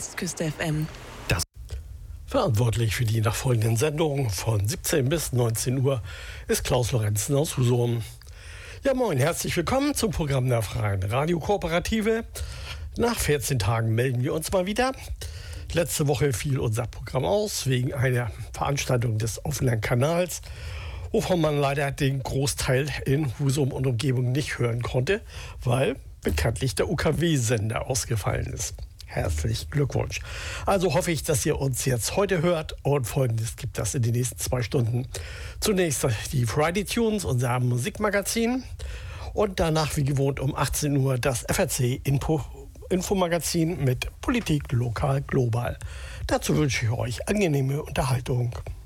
Westküste FM. Verantwortlich für die nachfolgenden Sendungen von 17 bis 19 Uhr ist Klaus Lorenzen aus Husum. Ja, moin, herzlich willkommen zum Programm der Freien Radiokooperative. Nach 14 Tagen melden wir uns mal wieder. Letzte Woche fiel unser Programm aus wegen einer Veranstaltung des offenen Kanals, wovon man leider den Großteil in Husum und Umgebung nicht hören konnte, weil bekanntlich der UKW-Sender ausgefallen ist. Herzlichen Glückwunsch. Also hoffe ich, dass ihr uns jetzt heute hört und Folgendes gibt es in den nächsten 2 Stunden. Zunächst die Friday Tunes, unser Musikmagazin, und danach wie gewohnt um 18 Uhr das FRC Infomagazin mit Politik lokal global. Dazu wünsche ich euch angenehme Unterhaltung.